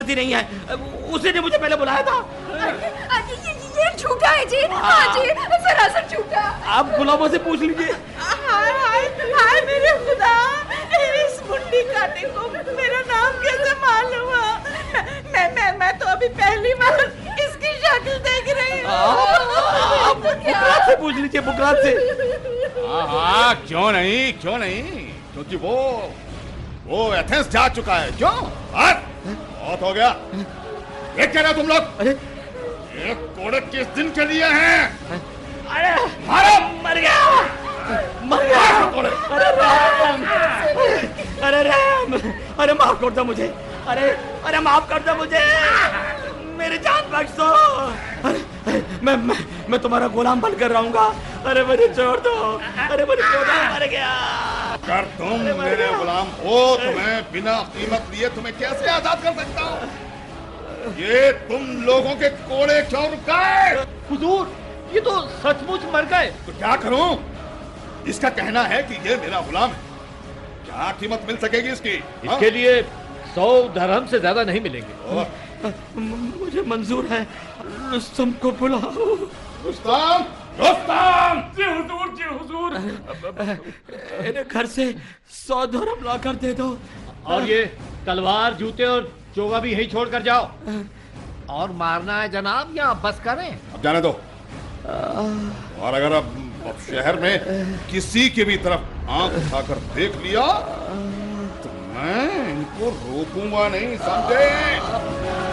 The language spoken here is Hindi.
गलती नहीं है, उसी ने मुझे पहले बुलाया था। ये झूठा है जी। हाँ जी, सरासर झूठा। आप गुलाबों से पूछ लीजिए। हाय हाय हाय मेरे खुदा, इस मुंडी काटे को मेरा नाम कैसे मालूम हुआ? मैं तो अभी पहली बार इसकी शक्ल देख रही हूँ। बुकरात से पूछ लीजिए, बुकरात से। हाँ, क्यों नहीं, क्योंकि वो एथेंस जा चुका है। क्यों? बहुत हो गया। ये क्या रहा तुम लोग? ये कोड़े किस दिन के लिए हैं? अरे मारो! मर गया। अरे राम, अरे माफ कर दो मुझे। अरे माफ कर दो मुझे, मेरी जान बख्श दो। मैं तुम्हारा गुलाम बनकर रहूंगा। अरे मुझे छोड़ दो। अरे मुझे मर गया। अगर तुम मेरे गुलाम हो तो मैं बिना कीमत लिए तुम्हें कैसे आजाद कर सकता हूँ? ये तुम लोगों के कोड़े क्यों रुकाए? हुजूर, ये तो सचमुच मर गए। तो क्या करूं? इसका कहना है कि ये मेरा गुलाम है। क्या कीमत मिल सकेगी इसकी? इसके लिए 100 दरहम से ज्यादा नहीं मिलेंगे। मुझे मंजूर है, रुस्तम को बुलाओ। रुस्तम! जी हुजूर। इन्हें घर से 100 दरहम लाकर दे दो। और ये तलवार, जूते और चोगा भी यहीं छोड़ कर जाओ। और मारना है जनाब या बस करें? अब जाने दो। और अगर अब शहर में किसी की भी तरफ आंख उठाकर देख लिया तो मैं इनको रोकूंगा नहीं, समझे?